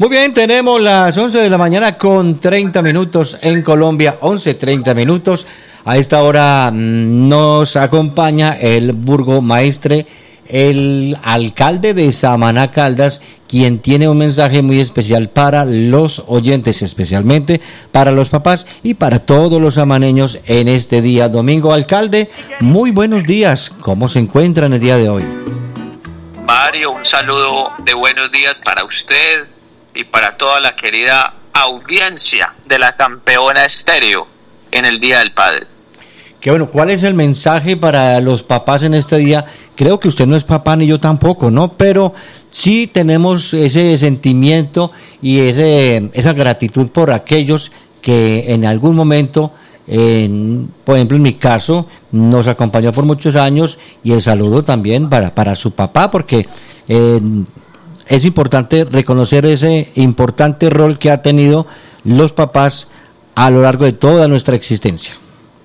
Muy bien, tenemos las 11 de la mañana con 30 minutos en Colombia, 11:30 minutos. A esta hora nos acompaña el burgomaestre, el alcalde de Samaná Caldas, quien tiene un mensaje muy especial para los oyentes, especialmente para los papás y para todos los samaneños en este día domingo. Alcalde, muy buenos días. ¿Cómo se encuentra en el día de hoy? Mario, un saludo de buenos días para usted y para toda la querida audiencia de la Campeona Estéreo en el Día del Padre. Qué bueno, ¿cuál es el mensaje para los papás en este día? Creo que usted no es papá ni yo tampoco, ¿no? Pero sí tenemos ese sentimiento y esa gratitud por aquellos que en algún momento, por ejemplo en mi caso, nos acompañó por muchos años, y el saludo también para su papá, porque es importante reconocer ese importante rol que ha tenido los papás a lo largo de toda nuestra existencia.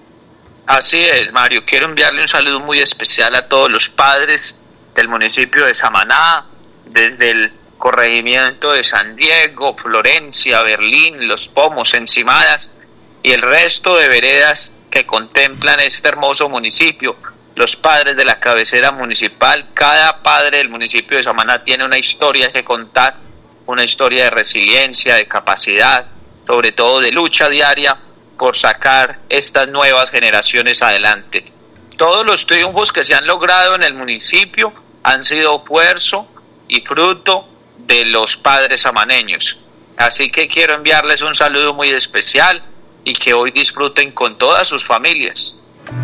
Así es, Mario. Quiero enviarle un saludo muy especial a todos los padres del municipio de Samaná, desde el corregimiento de San Diego, Florencia, Berlín, Los Pomos, Encimadas y el resto de veredas que contemplan este hermoso municipio. Los padres de la cabecera municipal, cada padre del municipio de Samaná tiene una historia que contar, una historia de resiliencia, de capacidad, sobre todo de lucha diaria por sacar estas nuevas generaciones adelante. Todos los triunfos que se han logrado en el municipio han sido esfuerzo y fruto de los padres samaneños. Así que quiero enviarles un saludo muy especial y que hoy disfruten con todas sus familias.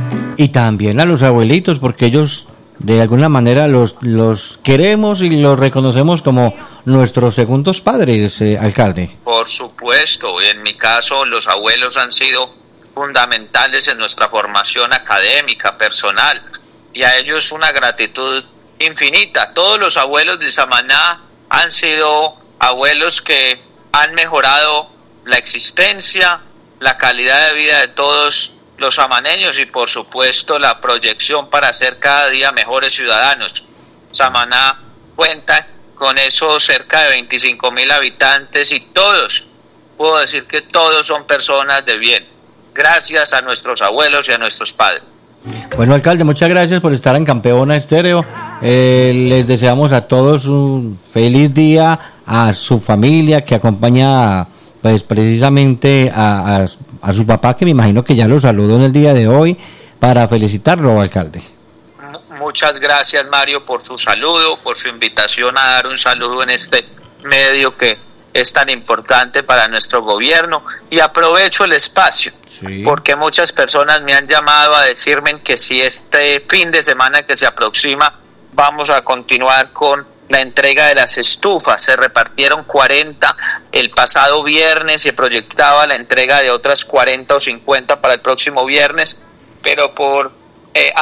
Y también a los abuelitos, porque ellos de alguna manera los queremos y los reconocemos como nuestros segundos padres, alcalde. Por supuesto, en mi caso los abuelos han sido fundamentales en nuestra formación académica, personal, y a ellos una gratitud infinita. Todos los abuelos de Samaná han sido abuelos que han mejorado la existencia, la calidad de vida de todos los samaneños y por supuesto la proyección para ser cada día mejores ciudadanos. Samaná cuenta con esos cerca de 25,000 habitantes y todos, puedo decir que todos son personas de bien, gracias a nuestros abuelos y a nuestros padres. Bueno, alcalde, muchas gracias por estar en Campeona Estéreo. Les deseamos a todos un feliz día, a su familia que acompaña pues precisamente a su papá, que me imagino que ya lo saludó en el día de hoy, para felicitarlo, alcalde. Muchas gracias, Mario, por su saludo, por su invitación a dar un saludo en este medio que es tan importante para nuestro gobierno, y aprovecho el espacio, porque muchas personas me han llamado a decirme que si este fin de semana que se aproxima vamos a continuar con la entrega de las estufas. Se repartieron 40 el pasado viernes, se proyectaba la entrega de otras 40 o 50 para el próximo viernes, pero por